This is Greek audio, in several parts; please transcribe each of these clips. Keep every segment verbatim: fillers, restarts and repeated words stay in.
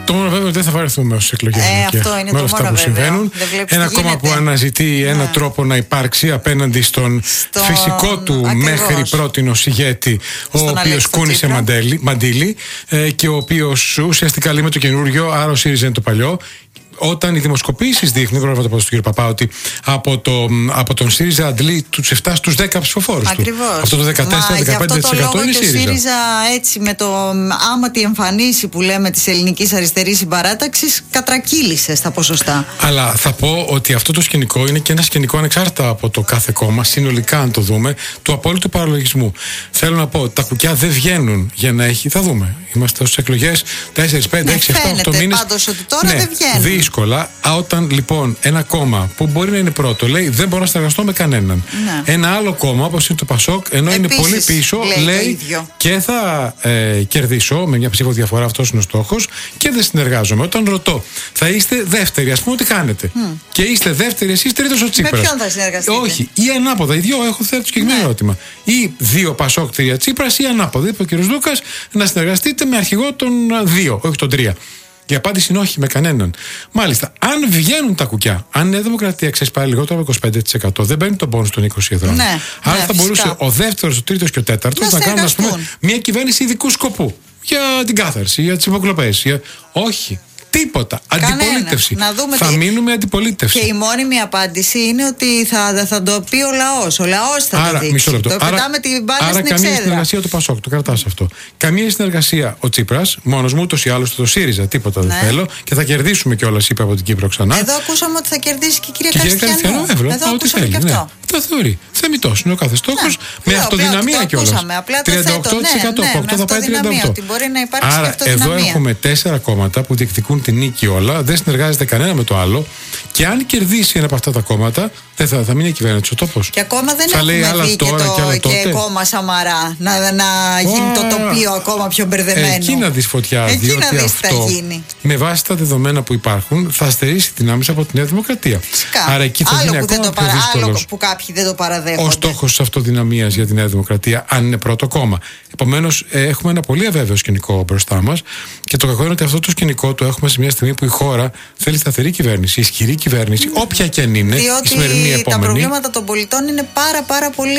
Το μόνο βέβαιο δεν θα βαρεθούμε ως εκλογές. Ε, αυτό είναι με το όλα αυτά μόνο που συμβαίνουν. Ένα κόμμα γίνεται. που αναζητεί ναι. έναν τρόπο να υπάρξει απέναντι στον στο... φυσικό του Ακριβώς. μέχρι πρότινος ηγέτη, ο οποίος κούνησε μαντέλι, μαντήλι ε, και ο οποίος ουσιαστικά λέει με το καινούριο, άρα ο ΣΥΡΙΖΑ είναι το παλιό. Όταν οι δημοσκοπήσεις δείχνουν, πρέπει να το πω στον κύριο Παπά, ότι από, το, από τον ΣΥΡΙΖΑ αντλεί τους επτά στους δέκα ψηφοφόρους του. Αυτό το δεκατέσσερα με δεκαπέντε τοις εκατό είναι ΣΥΡΙΖΑ. Ο ΣΥΡΙΖΑ έτσι με το άματη εμφανίσει που λέμε της ελληνικής αριστερής συμπαράταξης κατρακύλησε στα ποσοστά. Αλλά θα πω ότι αυτό το σκηνικό είναι και ένα σκηνικό ανεξάρτητα από το κάθε κόμμα, συνολικά αν το δούμε, του απόλυτου παραλογισμού. Θέλω να πω, τα κουκιά δεν βγαίνουν για να έχει, θα δούμε. Είμαστε στις εκλογές τέσσερα, πέντε, έξι, επτά, οκτώ μήνες. Πάντως ότι τώρα ναι, δεν βγαίνουν. Δύσκολα, όταν λοιπόν ένα κόμμα που μπορεί να είναι πρώτο λέει δεν μπορώ να συνεργαστώ με κανέναν. Ναι. Ένα άλλο κόμμα όπως είναι το Πασόκ, ενώ επίσης, είναι πολύ πίσω, λέει, λέει και θα ε, κερδίσω με μια ψήφο διαφορά, αυτός είναι ο στόχος, και δεν συνεργάζομαι. Όταν ρωτώ, θα είστε δεύτεροι, ας πούμε, τι κάνετε. Mm. Και είστε δεύτεροι, εσείς τρίτος ο Τσίπρας. Με ποιον θα συνεργαστείτε? Όχι, ή ανάποδα. Οι δύο έχω θέσει το συγκεκριμένο ναι. ερώτημα. Ή δύο Πασόκ, τρία Τσίπρας, ή ανάποδα. Είπε ο κ. Λούκας να συνεργαστείτε με αρχηγό των δύο, όχι τον τρία. Η απάντηση είναι όχι με κανέναν. Μάλιστα, αν βγαίνουν τα κουκιά, αν η Νέα Δημοκρατία ξεσπάει λιγότερο από είκοσι πέντε τοις εκατό, δεν παίρνει τον πόνους των είκοσι εδρών. Ναι, άρα ναι, θα μπορούσε φυσικά. ο δεύτερος, ο τρίτος και ο τέταρτος να, να κάνουν, ας πούμε, μια κυβέρνηση ειδικού σκοπού. Για την κάθαρση, για τις υποκλοπές. Για... Όχι. Τίποτα. Αντιπολίτευση. Θα τι... μείνουμε αντιπολίτευση. Και η μόνιμη απάντηση είναι ότι θα, θα το πει ο λαός. Ο λαός θα άρα, το δείξει. Μισό λεπτό. Το άρα, πετάμε την μπάλα άρα στην καμία εξέδρα. συνεργασία του Πασόκ. Το κρατάς αυτό. Καμία συνεργασία ο Τσίπρας. Μόνος μου, ούτως ή άλλως το ΣΥΡΙΖΑ. Τίποτα ναι. δεν θέλω. Και θα κερδίσουμε κιόλας, είπε από την Κύπρο ξανά. Εδώ ακούσαμε ότι θα κερδίσει και η κυρία Καριστιανού. Εδώ ακούσαμε και αυτό. Το θεωρεί. Θεμιτός είναι ο κάθε στόχος. Με αυτοδυναμία κιόλας. τριάντα οκτώ τοις εκατό. Αυτό θα πάει τριάντα οκτώ τοις εκατό. Άρα εδώ έχουμε τέσσερα κόμματα που διεκδικούν την νίκη όλα. Δεν συνεργάζεται κανένα με το άλλο. Και αν κερδίσει ένα από αυτά τα κόμματα, δεν θα, θα μείνει κυβέρνηση ο τόπος. Και ακόμα δεν θα έχουμε δει και, το, και, και κόμμα Σαμαρά να, να γίνει oh, το τοπίο ακόμα πιο μπερδεμένο. Εκεί να δεις φωτιά. Εκεί διότι να δεις αυτό, θα γίνει. Με βάση τα δεδομένα που υπάρχουν, θα στερήσει δυνάμεις από τη Νέα Δημοκρατία. Φυσικά. Άρα εκεί θα άλλο γίνει που ακόμα δεν το πιο δύσκολος. Άλλο που κάποιοι δεν το παραδέχονται. Ο στόχος της αυτοδυναμίας για τη Νέα Δημοκρατία, αν είναι πρώτο κόμμα. Επομένως, ε, έχουμε ένα πολύ αβέβαιο σκηνικό μπροστά μας. Και το κακό είναι ότι αυτό το σκηνικό το έχουμε σε μια στιγμή που η χώρα θέλει σταθερή κυβέρνηση, ισχυρή κυβέρνηση, mm. όποια και αν είναι. Διότι η σημερινή επόμενη. Τα προβλήματα των πολιτών είναι πάρα πάρα πολύ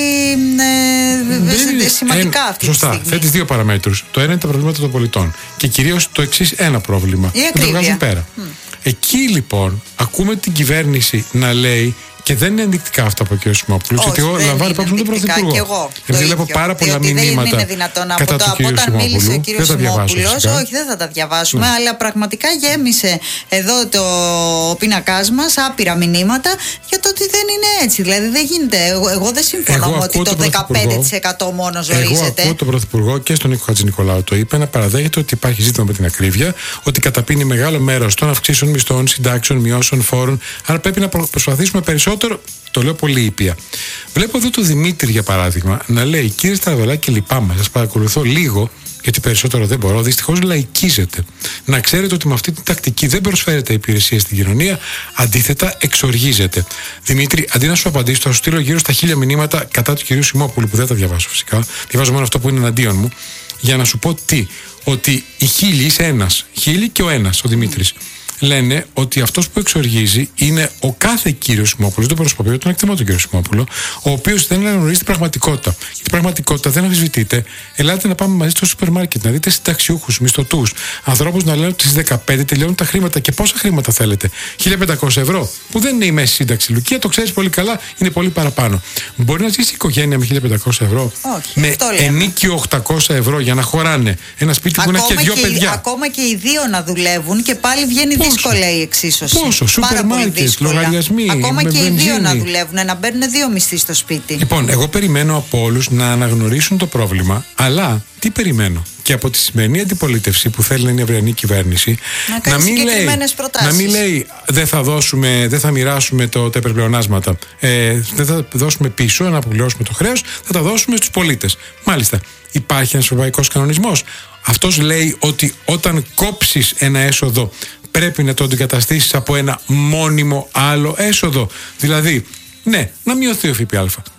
ε, σημαντικά ε, αυτή σωστά. τη στιγμή. Θέτεις δύο παραμέτρους. Το ένα είναι τα προβλήματα των πολιτών. Και κυρίως το εξής ένα πρόβλημα. που το βγάζουν πέρα. Mm. Εκεί λοιπόν ακούμε την κυβέρνηση να λέει. Και δεν είναι ενδεικτικά αυτά από τον κ. Σιμόπουλο. Γιατί εγώ λαμβάνω υπόψη τον Πρωθυπουργό. Και εγώ. Επειδή βλέπω πάρα πολλά μηνύματα. Δεν είναι δυνατόν από, κατά το, του από όταν Σιμόπουλου. μίλησε ο κ. Σιμόπουλο. Όχι, δεν θα τα διαβάσουμε. Ναι. Αλλά πραγματικά γέμισε εδώ το, ο πίνακάς μας άπειρα μηνύματα για το ότι δεν είναι έτσι. Δηλαδή δεν γίνεται. Εγώ, εγώ δεν συμφωνώ εγώ ότι το δεκαπέντε τοις εκατό μόνο ζορίζεται. Εγώ ακούω τον Πρωθυπουργό και στον Νίκο Χατζηνικολάου το είπε να παραδέχεται ότι υπάρχει ζήτημα με την ακρίβεια, ότι καταπίνει μεγάλο μέρος των αυξήσεων μισθών, συντάξεων, μειώσεων, φόρων. Άρα πρέπει να προσπαθήσουμε περισσότερο. Το λέω πολύ ήπια. Βλέπω εδώ τον Δημήτρη για παράδειγμα να λέει: κύριε Στραβελάκη, λυπάμαι, σας παρακολουθώ λίγο, γιατί περισσότερο δεν μπορώ. Δυστυχώς λαϊκίζεται. Να ξέρετε ότι με αυτή την τακτική δεν προσφέρεται υπηρεσία στην κοινωνία, αντίθετα εξοργίζεται. Δημήτρη, αντί να σου απαντήσω, θα σου στείλω γύρω στα χίλια μηνύματα κατά του κυρίου Σιμόπουλου, που δεν τα διαβάσω φυσικά. Διαβάζω μόνο αυτό που είναι εναντίον μου, για να σου πω τι. Ότι οι χίλιοι είσαι ένας. Χίλιοι και ο ένας, ο Δημήτρης. Λένε ότι αυτός που εξοργίζει είναι ο κάθε κύριος Σιμόπουλος, δεν προσωποποιώ, τον εκτιμώ τον κύριο Σιμόπουλο, ο οποίος δεν αναγνωρίζει την πραγματικότητα. Η πραγματικότητα δεν αμφισβητείται. Ελάτε να πάμε μαζί στο σούπερ μάρκετ, να δείτε συνταξιούχους, μισθωτούς, ανθρώπους να λένε ότι στις δεκαπέντε τελειώνουν τα χρήματα. Και πόσα χρήματα θέλετε? χίλια πεντακόσια ευρώ, που δεν είναι η μέση σύνταξη. Λουκία, το ξέρεις πολύ καλά, είναι πολύ παραπάνω. Μπορεί να ζήσει η οικογένεια με χίλια πεντακόσια ευρώ? Όχι, με ενίκιο οκτακόσια ευρώ για να χωράνε ένα σπίτι που είναι και δύο παιδιά. Ακόμα και οι δύο να δουλεύουν και πάλι βγαίνει δύσκολα η εξίσωση. Πόσο, σούπερ μάρκετ, λογαριασμοί. Ακόμα και βενζίνη. οι δύο να δουλεύουν, να μπαίνουν δύο μισθοί στο σπίτι. Λοιπόν, εγώ περιμένω από όλους να αναγνωρίσουν το πρόβλημα, αλλά τι περιμένω? Και από τη σημερινή αντιπολίτευση που θέλει να είναι η αυριανή κυβέρνηση, να, να, μην, λέει, να μην λέει δεν θα δώσουμε, δεν θα μοιράσουμε το, τα υπερπλεονάσματα, ε, δεν θα δώσουμε πίσω, να αποπληρώσουμε το χρέος, θα τα δώσουμε στους πολίτες. Μάλιστα, υπάρχει ένας ευρωπαϊκός κανονισμός. Αυτός λέει ότι όταν κόψεις ένα έσοδο πρέπει να το αντικαταστήσεις από ένα μόνιμο άλλο έσοδο. Δηλαδή, ναι, να μειωθεί ο ΦΠΑ.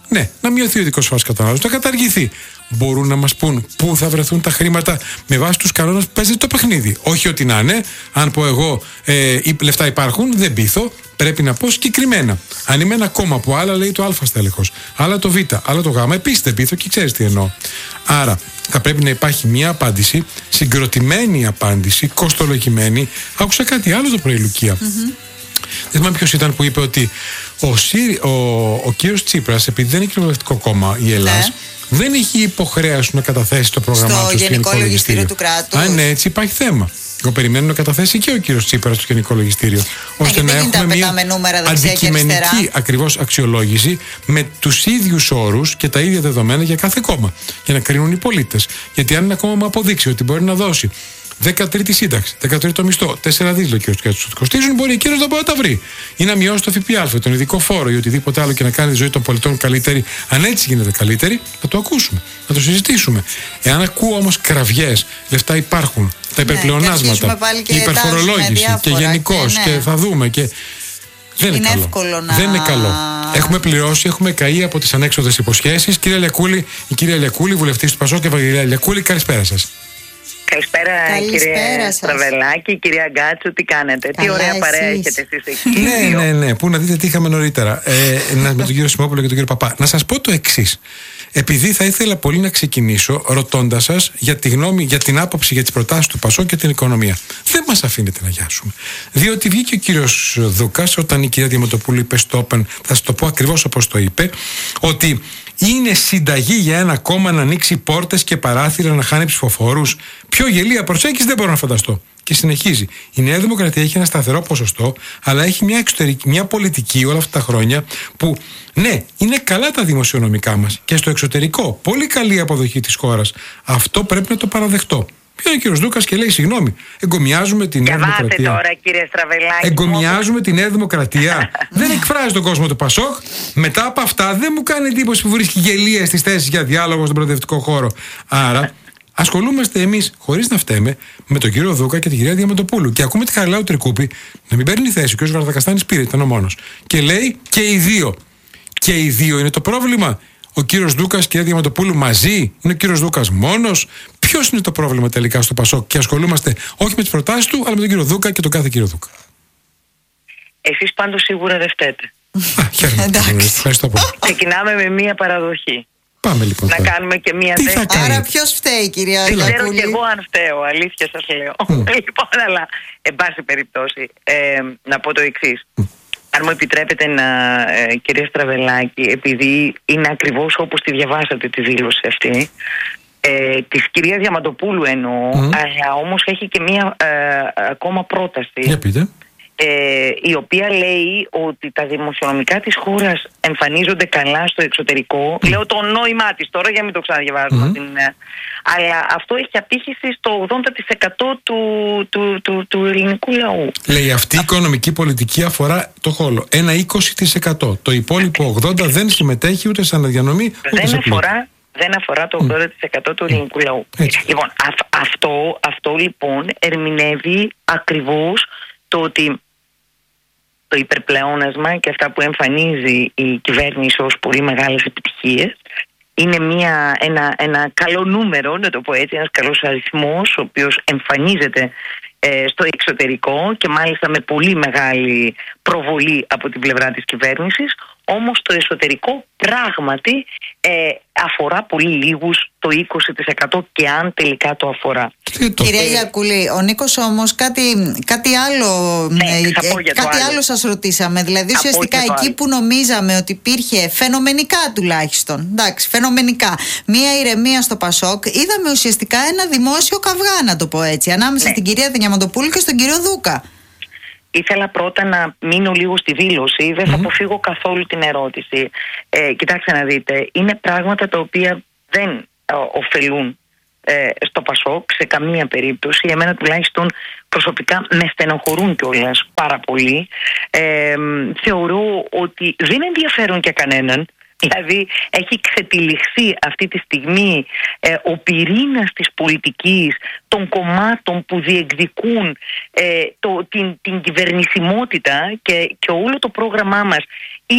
Ναι, να μειωθεί ο ειδικός φόρος κατανάλωσης, να καταργηθεί. Μπορούν να μας πούν πού θα βρεθούν τα χρήματα με βάση τους κανόνες που παίζει το παιχνίδι. Όχι ότι να είναι, αν πω εγώ ε, οι λεφτά υπάρχουν, δεν πείθω. Πρέπει να πω συγκεκριμένα. Αν είμαι ένα κόμμα που άλλα λέει το Α στέλεχος, άλλα το Β, άλλα το Γ, επίσης δεν πείθω και ξέρεις τι εννοώ. Άρα θα πρέπει να υπάρχει μια απάντηση, συγκροτημένη απάντηση, κοστολογημένη. Άκουσα κάτι άλλο το πρωί, Λουκία. Mm-hmm. Δεν θυμάμαι ποιος ήταν που είπε ότι ο, Σύρι, ο, ο κύριος Τσίπρας, επειδή δεν είναι κοινοβουλευτικό κόμμα η Ελλάς, ναι, δεν έχει υποχρέωση να καταθέσει το πρόγραμμά του στο Γενικό Λογιστήριο του κράτους. Αν ναι, έτσι υπάρχει θέμα. Εγώ περιμένω να καταθέσει και ο κύριος Τσίπρας στο Γενικό Λογιστήριο, ώστε να έχουμε μια αντικειμενική ακριβώς αξιολόγηση με τους ίδιους όρους και τα ίδια δεδομένα για κάθε κόμμα, για να κρίνουν οι πολίτες. Γιατί αν ένα κόμμα μου αποδείξει ότι μπορεί να δώσει δεκατρίτη σύνταξη, δεκατρίτο μισθό, τέσσερα δισεκατομμύρια και του κοστίζουν, μπορεί εκείνο να μπορεί να τα βρει. Ή να μειώσει το ΦΠΑ, τον ειδικό φόρο ή οτιδήποτε άλλο και να κάνει τη ζωή των πολιτών καλύτερη. Αν έτσι γίνεται καλύτερη, θα το ακούσουμε, θα το συζητήσουμε. Εάν ακούω όμως κραυγές, λεφτά υπάρχουν, τα υπερπλεονάσματα, η υπερφορολόγηση και γενικώς και, ναι, και θα δούμε. Και... Δεν είναι, είναι καλό. Να... Δεν είναι καλό. Έχουμε πληρώσει, έχουμε καεί από τις ανέξοδες υποσχέσεις. Κύριε Λιακούλη, η κυρία Λιακούλη, βουλευτής του Πασόκ και Ευαγγελία Λιακούλη, καλησπέρα σας. Καλησπέρα, κύριε Στραβελάκη, κυρία Γκάτσου, τι κάνετε? Καλά, τι ωραία εσείς. Παρέα έχετε εσείς εκεί. Ναι, ναι, ναι, πού να δείτε τι είχαμε νωρίτερα. Ε, με τον κύριο Σιμόπουλο και τον κύριο Παπά. Να σας πω το εξής. Επειδή θα ήθελα πολύ να ξεκινήσω ρωτώντας σας για τη γνώμη, για την άποψη, για τις προτάσεις του Πασόκ και την οικονομία. Δεν μας αφήνετε να γιάσουμε. Διότι βγήκε ο κύριος Δούκας όταν η κυρία Διαμαντοπούλου είπε στο Open, θα σας το πω ακριβώς όπως το είπε, ότι είναι συνταγή για ένα κόμμα να ανοίξει πόρτες και παράθυρα, να χάνει ψηφοφόρους. Πιο γελία προσέγγιση δεν μπορώ να φανταστώ. Και συνεχίζει. Η Νέα Δημοκρατία έχει ένα σταθερό ποσοστό, αλλά έχει μια, εξωτερική, μια πολιτική όλα αυτά τα χρόνια που, ναι, είναι καλά τα δημοσιονομικά μας και στο εξωτερικό. Πολύ καλή αποδοχή της χώρας. Αυτό πρέπει να το παραδεχτώ. Ποιο είναι ο κύριος Δούκας και λέει: συγγνώμη, εγκομιάζουμε τη Νέα Δημοκρατία. Τώρα, κύριε Στραβελάκη. Εγκομιάζουμε τη Νέα Δημοκρατία. Δεν εκφράζει τον κόσμο του Πασόκ. Μετά από αυτά, δεν μου κάνει εντύπωση που βρίσκει γελία στις θέσεις για διάλογο στον προοδευτικό χώρο. Άρα, ασχολούμαστε εμείς, χωρίς να φταίμε, με τον κύριο Δούκα και την κυρία Διαμαντοπούλου. Και ακούμε τη Χαριλάου Τρικούπη να μην παίρνει θέση. Ο κ. Βαρδακαστάνης πήρε, ήταν ο μόνος. Και λέει και οι δύο. Και οι δύο είναι το πρόβλημα. Ο κύριος Δούκας και η κυρία Διαμαντοπούλου μαζί, είναι ο κύριος Δούκας μόνος. Ποιος είναι το πρόβλημα τελικά στο Πασόκ? Και ασχολούμαστε όχι με τις προτάσεις του, αλλά με τον κύριο Δούκα και τον κάθε κύριο Δούκα. Εσείς πάντως σίγουρα δεν φταίτε. Χαίρομαι. Ευχαριστώ πολύ. Ξεκινάμε με μία παραδοχή. Πάμε λοιπόν. Να τώρα κάνουμε και μία θέση. Άρα ποιος φταίει, κυρία Δεν Λιακούλη? ξέρω κι εγώ αν φταίω, αλήθεια σας λέω. Mm. Λοιπόν, αλλά εν πάση περιπτώσει, ε, να πω το εξής. Mm. Αν μου επιτρέπετε να, ε, κυρία Στραβελάκη, επειδή είναι ακριβώς όπως τη διαβάσατε τη δήλωση αυτή, ε, της κυρίας Διαμαντοπούλου εννοώ, mm. αλλά όμως έχει και μία ε, ακόμα πρόταση. Για πείτε. Ε, η οποία λέει ότι τα δημοσιονομικά της χώρας εμφανίζονται καλά στο εξωτερικό. Mm. Λέω το νόημά της τώρα για να μην το ξαναδιαβάζουμε. Mm. Την, αλλά αυτό έχει απήχηση στο ογδόντα τοις εκατό του, του, του, του ελληνικού λαού. Λέει αυτή η οικονομική πολιτική αφορά το χώλο. Ένα είκοσι τοις εκατό. Το υπόλοιπο ογδόντα τοις εκατό δεν συμμετέχει ούτε σε αναδιανομή ούτε δεν σε αφορά, δεν αφορά το ογδόντα τοις εκατό mm. του ελληνικού λαού. Έτσι. Λοιπόν, α, αυτό, αυτό λοιπόν ερμηνεύει ακριβώς το ότι το υπερπλεόνασμα και αυτά που εμφανίζει η κυβέρνηση ως πολύ μεγάλες επιτυχίες είναι μια, ένα, ένα καλό νούμερο, να το πω έτσι, ένας καλός αριθμός ο οποίος εμφανίζεται ε, στο εξωτερικό και μάλιστα με πολύ μεγάλη προβολή από την πλευρά της κυβέρνησης, όμως το εσωτερικό πράγματι ε, αφορά πολύ λίγους, το είκοσι τοις εκατό και αν τελικά το αφορά. Κυρία Λιακούλη, ο Νίκος όμως κάτι, κάτι άλλο, ναι, ε, κάτι άλλο. άλλο σας ρωτήσαμε. Δηλαδή θα ουσιαστικά εκεί άλλο. Που νομίζαμε ότι υπήρχε φαινομενικά τουλάχιστον, εντάξει, φαινομενικά μία ηρεμία στο Πασόκ, είδαμε ουσιαστικά ένα δημόσιο καυγά, να το πω έτσι, ανάμεσα ναι. στην κυρία Διαμαντοπούλου και στον κύριο Δούκα. Ήθελα πρώτα να μείνω λίγο στη δήλωση, δεν θα mm-hmm. αποφύγω καθόλου την ερώτηση. Ε, κοιτάξτε να δείτε, είναι πράγματα τα οποία δεν ε, ωφελούν ε, στο Πασόκ σε καμία περίπτωση. Εμένα τουλάχιστον προσωπικά με στενοχωρούν κιόλας πάρα πολύ. Ε, θεωρώ ότι δεν ενδιαφέρουν και κανέναν. Δηλαδή έχει ξετυλιχθεί αυτή τη στιγμή ε, ο πυρήνας της πολιτικής των κομμάτων που διεκδικούν ε, το, την, την κυβερνησιμότητα και, και όλο το πρόγραμμά μας είναι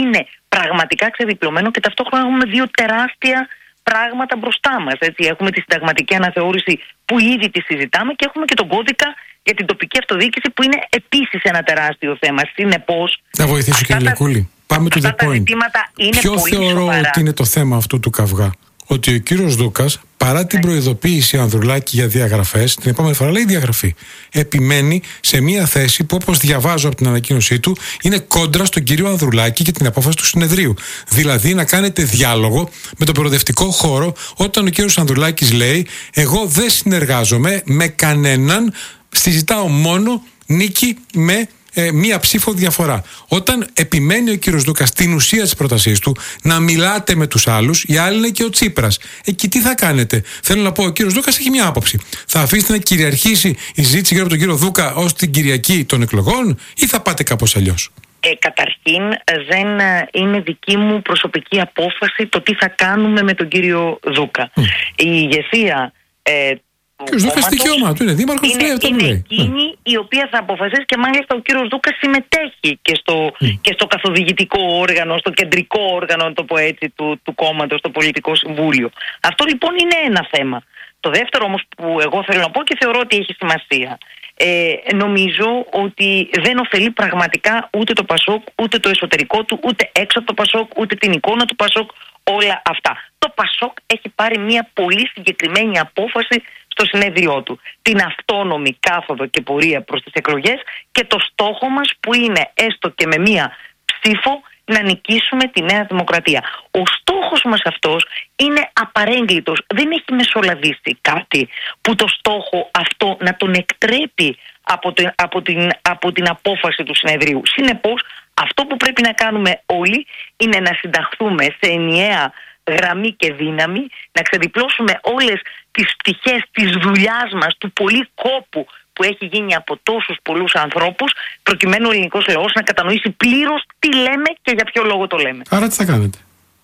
πραγματικά ξεδιπλωμένο και ταυτόχρονα έχουμε δύο τεράστια πράγματα μπροστά μας. Έτσι. Έχουμε τη συνταγματική αναθεώρηση που ήδη τη συζητάμε και έχουμε και τον κώδικα για την τοπική αυτοδιοίκηση που είναι επίσης ένα τεράστιο θέμα. Συνεπώς, να βοηθήσω κύριε Λιακούλη. Πάμε to the point. Ποιο θεωρώ σοβαρά. ότι είναι το θέμα αυτού του καυγά? Ότι ο κύριος Δούκας, παρά την προειδοποίηση Ανδρουλάκη για διαγραφές, την επόμενη φορά λέει διαγραφή. Επιμένει σε μια θέση που, όπως διαβάζω από την ανακοίνωσή του, είναι κόντρα στον κύριο Ανδρουλάκη και την απόφαση του συνεδρίου. Δηλαδή να κάνετε διάλογο με τον προοδευτικό χώρο, όταν ο κύριος Ανδρουλάκης λέει: εγώ δεν συνεργάζομαι με κανέναν, συζητάω μόνο νίκη με Ε, μία ψήφο διαφορά. Όταν επιμένει ο κύριος Δούκας στην ουσία της πρότασής του να μιλάτε με τους άλλους, οι άλλοι είναι και ο Τσίπρας. Εκεί τι θα κάνετε? Θέλω να πω, ο κύριος Δούκας έχει μια άποψη. Θα αφήσετε να κυριαρχήσει η συζήτηση γύρω από τον κύριο Δούκα ως την Κυριακή των εκλογών, ή θα πάτε κάπως αλλιώς? Ε, καταρχήν δεν είναι δική μου προσωπική απόφαση το τι θα κάνουμε με τον κύριο Δούκα. Mm. Η ηγεσία ε, Ο κύριος Δούκας δικαίωμά του είναι δήμαρχος, είναι, λέει αυτό που είναι λέει. εκείνη yeah. η οποία θα αποφασίσει, και μάλιστα ο κύριος Δούκας συμμετέχει και στο, mm. και στο καθοδηγητικό όργανο, στο κεντρικό όργανο, να το πω έτσι, του, του κόμματος, στο πολιτικό συμβούλιο. Αυτό λοιπόν είναι ένα θέμα. Το δεύτερο όμως που εγώ θέλω να πω και θεωρώ ότι έχει σημασία. Ε, νομίζω ότι δεν ωφελεί πραγματικά ούτε το Πασόκ, ούτε το εσωτερικό του, ούτε έξω από το Πασόκ, ούτε την εικόνα του Πασόκ, όλα αυτά. Το Πασόκ έχει πάρει μια πολύ συγκεκριμένη απόφαση στο συνέδριό του. Την αυτόνομη κάθοδο και πορεία προς τις εκλογές και το στόχο μας που είναι έστω και με μία ψήφο να νικήσουμε τη Νέα Δημοκρατία. Ο στόχος μας αυτός είναι απαρέγκλητος. Δεν έχει μεσολαβήσει κάτι που το στόχο αυτό να τον εκτρέπει από την, από την, από την απόφαση του συνεδρίου. Συνεπώς, αυτό που πρέπει να κάνουμε όλοι είναι να συνταχθούμε σε ενιαία γραμμή και δύναμη, να ξεδιπλώσουμε όλες τις πτυχές της δουλειάς μας, του πολύ κόπου που έχει γίνει από τόσους πολλούς ανθρώπους, προκειμένου ο ελληνικός λαός να κατανοήσει πλήρως τι λέμε και για ποιο λόγο το λέμε. Άρα τι θα κάνετε?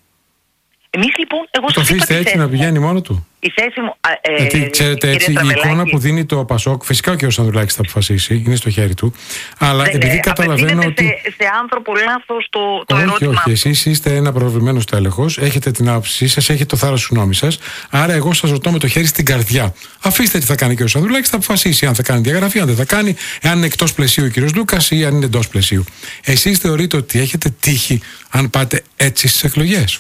Εμείς λοιπόν, εγώ το αφήσετε έτσι να πηγαίνει μόνο του? Η θέση μου. Ε, Γιατί ξέρετε, έτσι, η εικόνα που δίνει το Πασόκ, φυσικά ο κ. Ανδρουλάκης θα αποφασίσει, είναι στο χέρι του. Αλλά ε, επειδή καταλαβαίνω ότι. Σε, σε άνθρωπο λάθος το, το όχι, ερώτημα. Όχι, όχι. Εσείς είστε ένα προβλημένος τέλεχος, έχετε την άποψή σας, έχετε το θάρρος του νόμου σας. Άρα, εγώ σας ρωτώ με το χέρι στην καρδιά. Αφήστε τι θα κάνει ο κ. Ανδρουλάκης, θα αποφασίσει αν θα κάνει διαγραφή, αν δεν θα κάνει, εάν είναι εκτός πλαισίου ο κ. Δούκας ή αν είναι εντός πλαισίου. Εσείς θεωρείτε ότι έχετε τύχη αν πάτε έτσι στις εκλογές?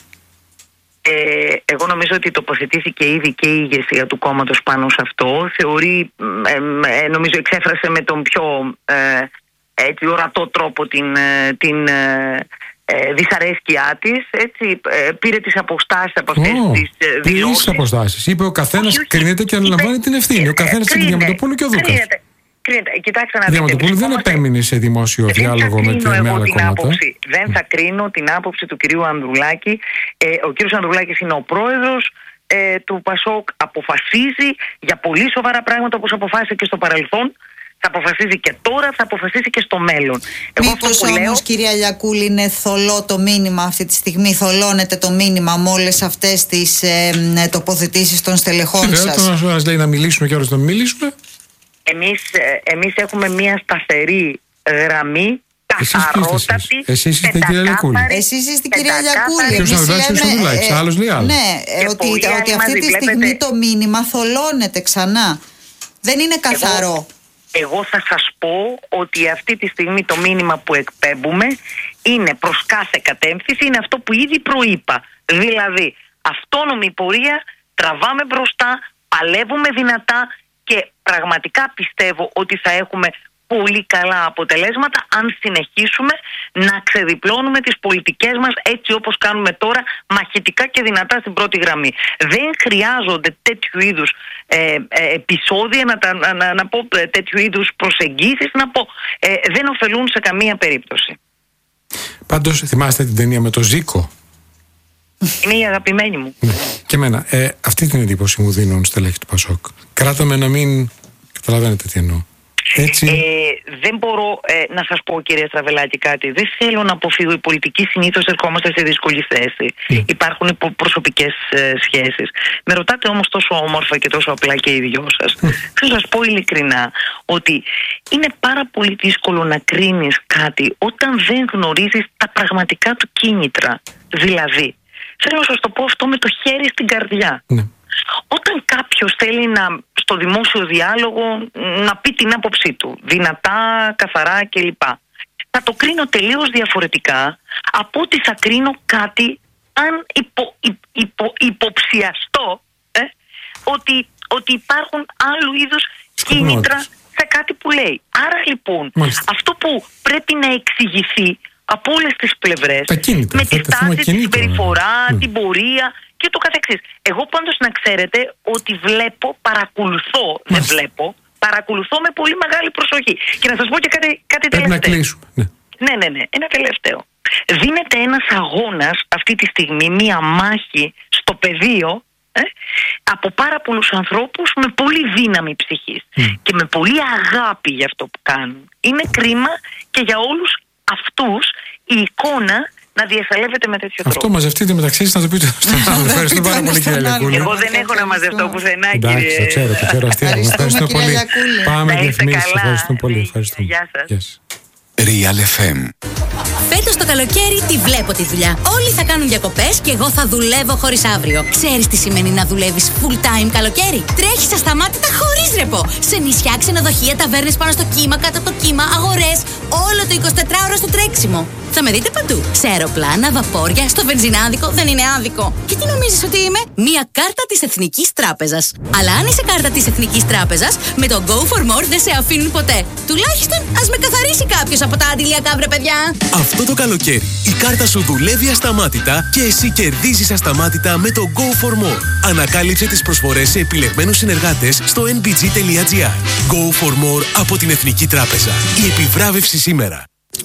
Ε, εγώ νομίζω ότι τοποθετήθηκε ήδη και η ηγεσία του κόμματος πάνω σε αυτό. Θεωρεί, ε, ε, νομίζω εξέφρασε με τον πιο ε, έτσι, ορατό τρόπο την, την ε, ε, δυσαρέσκειά της. Έτσι, ε, πήρε τις αποστάσεις από αυτές oh, τις ε, δηλώσεις. Τις αποστάσεις. Είπε ο καθένας κρίνεται και αναλαμβάνει την ευθύνη. Ο καθένας είναι Διαμαντοπούλου και ο Δούκας. Κοιτάξτε να δείτε. Διαμαντοπούλου δεν επέμεινε σε δημόσιο διάλογο με την άλλα κόμματα. Δεν θα κρίνω την άποψη του κυρίου Ανδρουλάκη. Ε, ο κύριος Ανδρουλάκης είναι ο πρόεδρος ε, του Πασόκ. Αποφασίζει για πολύ σοβαρά πράγματα, όπως αποφάσισε και στο παρελθόν. Θα αποφασίζει και τώρα, θα αποφασίσει και στο μέλλον. Μήπως όμως, λέω... κυρία Λιακούλη, είναι θολό το μήνυμα αυτή τη στιγμή? Θολώνεται το μήνυμα με όλες αυτές τις ε, τοποθετήσεις των στελεχών ε, σας? Ένας ένας λέει να μιλήσουμε και άλλος να μιλήσουμε. Εμείς, εμείς έχουμε μια σταθερή γραμμή, καθαρότατη. Εσείς είστε κυρία Λιακούλη. Εσείς είστε κυρία Λιακούλη. Εμείς λέμε, άλλος λέει άλλο. Ναι, ότι, ότι αυτή τη στιγμή βλέπετε... το μήνυμα θολώνεται ξανά. Δεν είναι καθαρό. Εγώ, εγώ θα σας πω ότι αυτή τη στιγμή το μήνυμα που εκπέμπουμε είναι προς κάθε κατεύθυνση, είναι αυτό που ήδη προείπα. Δηλαδή, αυτόνομη πορεία, τραβάμε μπροστά, παλεύουμε δυνατά και πραγματικά πιστεύω ότι θα έχουμε πολύ καλά αποτελέσματα αν συνεχίσουμε να ξεδιπλώνουμε τις πολιτικές μας έτσι όπως κάνουμε τώρα, μαχητικά και δυνατά στην πρώτη γραμμή. Δεν χρειάζονται τέτοιου είδους ε, ε, επεισόδια, να, τα, να, να πω τέτοιου είδους προσεγγίσεις, να πω, ε, δεν ωφελούν σε καμία περίπτωση. Πάντως θυμάστε την ταινία με το Ζήκο? Είναι η αγαπημένη μου. Ναι. Και εμένα, ε, αυτή την εντύπωση μου δίνουν στελέχη του Πασόκ. Κράταμε να μην καταλαβαίνετε τι εννοώ. Έτσι. Ε, δεν μπορώ ε, να σας πω, κυρία Στραβελάκη, κάτι. Δεν θέλω να αποφύγω. Η πολιτική συνήθως ερχόμαστε σε δύσκολη θέση. Mm. Υπάρχουν προσωπικές ε, σχέσεις. Με ρωτάτε όμως τόσο όμορφα και τόσο απλά και οι δυο σας. Mm. Θέλω να σας πω ειλικρινά ότι είναι πάρα πολύ δύσκολο να κρίνεις κάτι όταν δεν γνωρίζεις τα πραγματικά του κίνητρα. Δηλαδή, θέλω να σας το πω αυτό με το χέρι στην καρδιά. Mm. Όταν κάποιος θέλει να, στο δημόσιο διάλογο να πει την άποψή του, δυνατά, καθαρά κλπ, θα το κρίνω τελείως διαφορετικά από ότι θα κρίνω κάτι αν υπο, υπο, υπο, υποψιαστώ ε, ότι, ότι υπάρχουν άλλου είδους κίνητρα σε κάτι που λέει. Άρα λοιπόν, Μάλιστα. αυτό που πρέπει να εξηγηθεί από όλες τις πλευρές, κίνητρα, με τη στάση, τη συμπεριφορά, mm. την πορεία και το καθεξής. Εγώ πάντως να ξέρετε ότι βλέπω, παρακολουθώ, Μάλιστα. δεν βλέπω, παρακολουθώ με πολύ μεγάλη προσοχή. Και να σας πω και κάτι, κάτι Πρέπει τελευταίο. Να κλείσουμε. Ναι. ναι, ναι, ναι, ένα τελευταίο. Δίνεται ένας αγώνας αυτή τη στιγμή, μία μάχη στο πεδίο, ε, από πάρα πολλούς ανθρώπους με πολύ δύναμη ψυχής mm. και με πολύ αγάπη για αυτό που κάνουν. Είναι κρίμα και για όλους αυτούς η εικόνα να διασαλεύεται με τέτοιο τρόπο. Αυτό μαζευτείτε μεταξύ σας να το πείτε στον άλλο. Ευχαριστώ πάρα πολύ, κύριε Λιακούλη. Εγώ δεν έχω να μαζευτώ πουθενά, κύριε. Εντάξει, το ξέρω, το ξέρω. Ευχαριστώ πολύ. Πάμε διαφημίσεις. Ευχαριστώ πολύ. Γεια σας. Real εφ εμ. Φέτος το καλοκαίρι τη βλέπω τη δουλειά. Όλοι θα κάνουν διακοπές και εγώ θα δουλεύω χωρίς αύριο. Ξέρεις τι σημαίνει να δουλεύεις full time καλοκαίρι? Τρέχεις ασταμάτητα χωρίς ρεπό. Σε νησιά, ξενοδοχεία, ταβέρνες πάνω στο κύμα, κάτω από το κύμα, αγορές. Όλο το εικοσιτετράωρο στο τρέξιμο. Θα με δείτε παντού. Σε αεροπλάνα, βαπόρια, στο βενζινάδικο. Δεν είναι άδικο. Και τι νομίζεις ότι είμαι? Μία κάρτα της Εθνικής Τράπεζας. Αλλά αν είσαι κάρτα της Εθνικής Τράπεζας, με το Go for More δεν σε αφήνουν ποτέ. Τουλάχιστον ας με καθαρίσει κάποιος από τα αντιλιακά, βρε παιδιά. Αυτό το καλοκαίρι η κάρτα σου δουλεύει ασταμάτητα και εσύ κερδίζεις ασταμάτητα με το Go for More. Ανακάλυψε τις προσφορές σε επιλεγμένους συνεργάτες στο εν μπι τζι τελεία τζι άρ. Go for More από την Εθνική Τράπεζα. Η επιβράβευση σήμερα.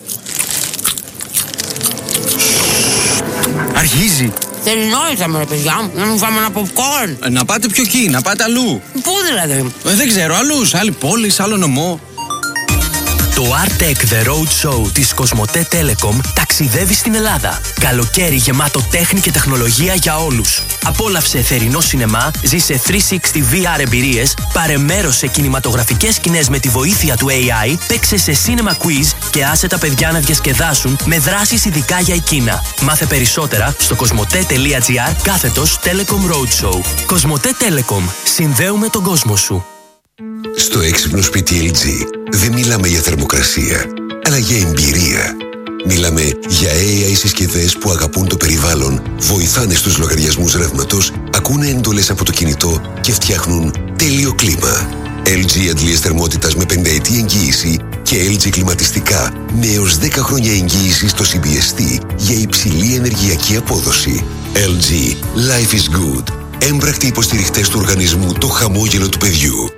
Αρχίζει. Θερινό ήρθαμε, ρε παιδιά. Να μην φάμε ένα popcorn. Ε, να πάτε πιο εκεί, να πάτε αλλού. Πού δηλαδή? Ε, δεν ξέρω, αλλού. Σε άλλη πόλη, σε άλλο νομό. Το Artec The Road Show της Κοσμοτέ Telecom ταξιδεύει στην Ελλάδα. Καλοκαίρι γεμάτο τέχνη και τεχνολογία για όλους. Απόλαυσε θερινό σινεμά, ζήσε τριακόσια εξήντα βι αρ εμπειρίες, πάρε μέρος σε κινηματογραφικές σκηνές με τη βοήθεια του έι άι, παίξε σε cinema quiz και άσε τα παιδιά να διασκεδάσουν με δράσεις ειδικά για εκείνα. Μάθε περισσότερα στο κοσμοτέ τελεία τζι άρ κάθετος Telecom Roadshow. Κοσμοτέ Telecom. Συνδέουμε τον κόσμο σου. Στο έξυπνο σπίτι ελ τζι δεν μιλάμε για θερμοκρασία, αλλά για εμπειρία. Μιλάμε για έι άι συσκευές που αγαπούν το περιβάλλον, βοηθάνε στους λογαριασμούς ρεύματος, ακούνε εντολές από το κινητό και φτιάχνουν τέλειο κλίμα. ελ τζι αντλίες θερμότητας με πενταετή εγγύηση και ελ τζι κλιματιστικά με έως δέκα χρόνια εγγύηση στο σι μπι ες τι για υψηλή ενεργειακή απόδοση. ελ τζι Life is good. Έμπρακτοι υποστηριχτές του οργανισμού Το Χαμόγελο του Παιδιού.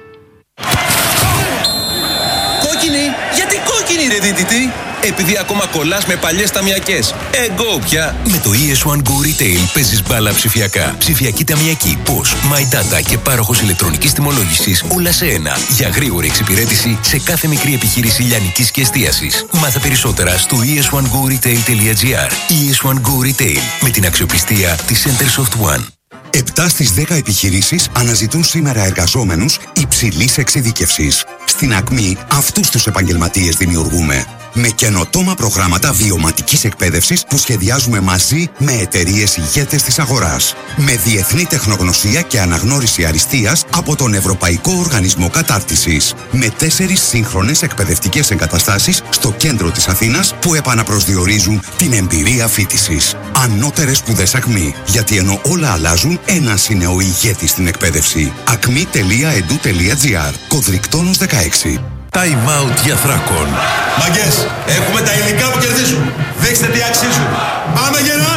Κόκκινη! Γιατί κόκκινη, ρε δίτητη? Επειδή ακόμα κολλάς με παλιές ταμιακές. Εγώ πια! Με το ι ες βαν Go Retail παίζεις μπάλα ψηφιακά. Ψηφιακή ταμιακή, πώς, My Data και πάροχος ηλεκτρονικής τιμολόγησης, όλα σε ένα. Για γρήγορη εξυπηρέτηση σε κάθε μικρή επιχείρηση λιανικής και εστίασης. Μάθε περισσότερα στο ι ες βαν go retail τελεία τζι άρ. ι ες βαν Go Retail, με την αξιοπιστία της Centersoft One. επτά στις δέκα επιχειρήσεις αναζητούν σήμερα εργαζόμενους υψηλής εξειδίκευσης. Στην Ακμή αυτούς τους επαγγελματίες δημιουργούμε. Με καινοτόμα προγράμματα βιωματικής εκπαίδευσης που σχεδιάζουμε μαζί με εταιρείες ηγέτες της αγοράς. Με διεθνή τεχνογνωσία και αναγνώριση αριστείας από τον Ευρωπαϊκό Οργανισμό Κατάρτισης. Με τέσσερις σύγχρονες εκπαιδευτικές εγκαταστάσεις στο κέντρο της Αθήνας που επαναπροσδιορίζουν την εμπειρία φοιτησης. Ανώτερες σπουδές Ακμή. Γιατί ενώ όλα αλλάζουν, ένας είναι ο ηγέτης στην εκπαίδευση. ακμή τελεία ed τελεία τζι άρ. Κωδρικτόνος δεκαέξι. Time out για Θράκον. Μαγκές, έχουμε τα υλικά που κερδίζουν. Δείξτε τι αξίζουν. Πάμε γερά!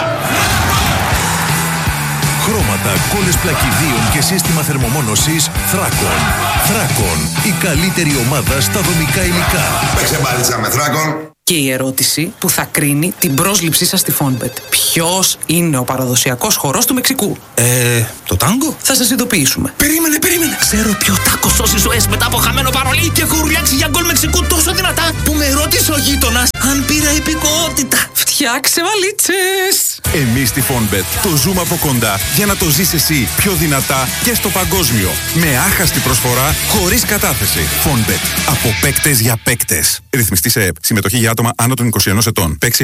Χρώματα, κόλλες πλακιδίων και σύστημα θερμομόνωσης Θράκον. Θράκον, η καλύτερη ομάδα στα δομικά υλικά. Παίξε μπάλιτσα με Θράκον. Και η ερώτηση που θα κρίνει την πρόσληψή σας στη Φόνμπετ. Ποιος είναι ο παραδοσιακός χορός του Μεξικού? Ε, το τάγκο? Θα σας ειδοποιήσουμε. Περίμενε, περίμενε. Ξέρω ποιο τάκο σώσει ζωές μετά από χαμένο παρολί και έχω ουρλιάξει για γκολ Μεξικού τόσο δυνατά που με ρώτησε ο γείτονας αν πήρα υπηκότητα. Φτιάξε βαλίτσες! Εμείς στη Φόνμπετ το ζούμε από κοντά για να το ζεις εσύ πιο δυνατά και στο παγκόσμιο. Με άχαστη προσφορά, χωρίς κατάθεση. Φόνμπετ. Από παίκτες για παίκτες. Ρυθμιστή σε ΕΕΠ. Συμμετοχή για άτομα άνω των είκοσι ενός ετών. Παίξει